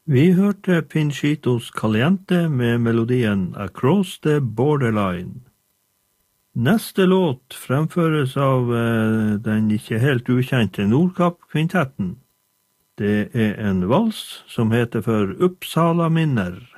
Vi hørte Pinchitos Caliente med melodien Across the Borderline. Neste låt fremføres av den ikke helt ukjente Nordkapp-kvintetten. Det en vals som heter for Uppsala minner.